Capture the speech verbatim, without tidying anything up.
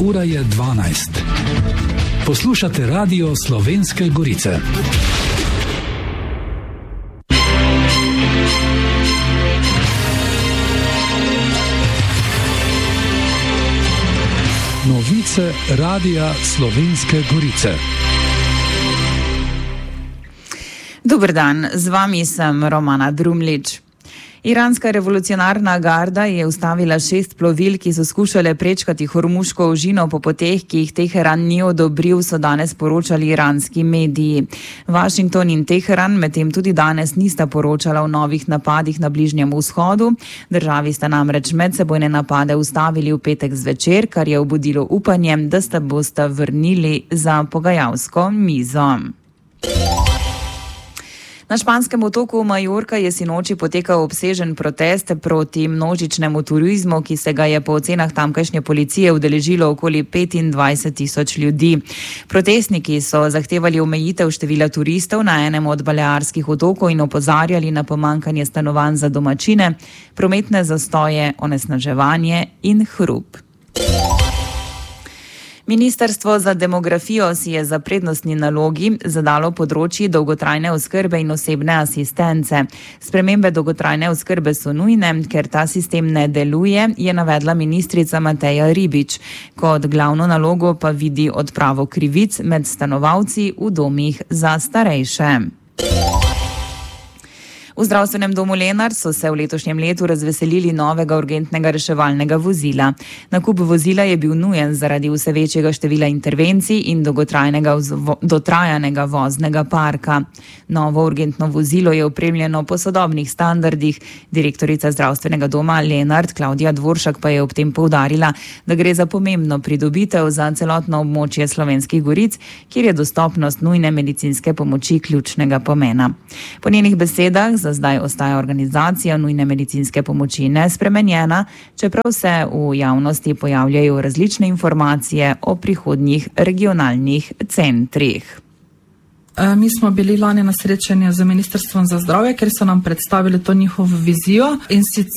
ura je dvanajst. Poslušate Radio Slovenske Gorice. Novice Radia Slovenske Gorice. Dober dan, z vami sem Romana Drumlič. Iranska revolucionarna garda je ustavila šest plovil, ki so skušale prečkati Hormuško ožino po poteh, ki jih Teheran ni odobril, so danes poročali iranski mediji. Washington in Teheran medtem tudi danes nista poročala o novih napadih na Bližnjem vzhodu. Državi sta namreč medsebojne napade ustavili v petek zvečer, kar je obudilo upanje, da sta bosta vrnili za pogajalsko mizo. Na španskem otoku Majorka je sinoči potekal obsežen protest proti množičnemu turizmu, ki se ga je po ocenah tamkajšnje policije udeležilo okoli petindvajset tisoč ljudi. Protestniki so zahtevali omejitev števila turistov na enem od balearskih otokov in opozarjali na pomanjkanje stanovanj za domačine, prometne zastoje, onesnaževanje in hrup. Ministrstvo za demografijo si je za prednostni nalogi zadalo področji dolgotrajne oskrbe in osebne asistence. Spremembe dolgotrajne oskrbe so nujne, ker ta sistem ne deluje, je navedla ministrica Mateja Ribič. Kot glavno nalogo pa vidi odpravo krivic med stanovalci v domih za starejše. V zdravstvenem domu Lenart so se v letošnjem letu razveselili novega urgentnega reševalnega vozila. Nakup vozila je bil nujen zaradi vse večjega števila intervencij in dolgotrajnega dotrajanega voznega parka. Novo urgentno vozilo je opremljeno po sodobnih standardih. Direktorica zdravstvenega doma Lenart Klavdija Dvoršak pa je ob tem poudarila, da gre za pomembno pridobitev za celotno območje Slovenskih Goric, kjer je dostopnost nujne medicinske pomoči ključnega pomena. Po njenih besedah za zdaj ostaja organizacija nujne medicinske pomoči nespremenjena, čeprav se v javnosti pojavljajo različne informacije o prihodnjih regionalnih centrih. Mi smo bili lani na srečanju z Ministrstvom za zdravje, ker so nam predstavili to njihovo vizijo in sicer